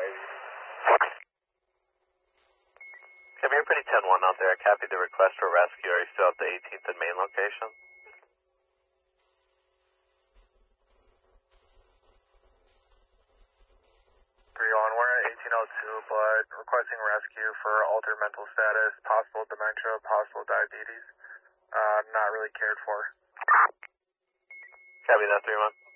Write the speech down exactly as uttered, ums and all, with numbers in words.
diabetes. Copy, you're pretty ten one out there. I copied the request for rescue. Are you still at the eighteenth and main location? three one, we're at eighteen oh two, but requesting rescue for altered mental status, possible dementia, possible diabetes. Uh, not really cared for. Copy that, three one.